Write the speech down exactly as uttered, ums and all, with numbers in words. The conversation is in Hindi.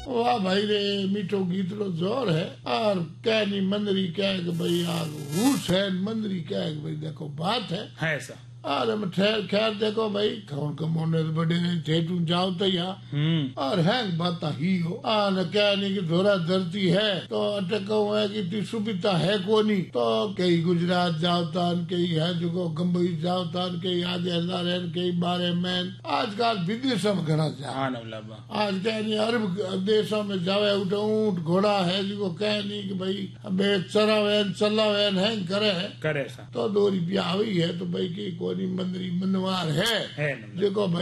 वाह भाई रे मीठो गीत रो जोर है। और कह नहीं मंदरी कह के भाई यार हूस है, मंदरी कह के भाई देखो बात है है ऐसा। अरे मैं ठहर खैर देखो भाई कौन कमोने बड़े ठेठू जाओ तो या और है बात ही हो आ न क्या नहीं कि धोरा धरती है तो अटको है कि ती सुविधा है कोनी तो कई गुजरात जाओ तान कई है जो गंबई जाओ तान कई आगे हजार है कई बारह मैन आजकल विदेशों में घना जा आज क्या नहीं अरब देशों में जावे उठे ऊंट घोड़ा है जो कह नहीं कि भाई अबे चरा वैन चला वैन है करे है करे तो दो रुपया आई है तो भाई की कोनी मंदरी मनवार है, है जो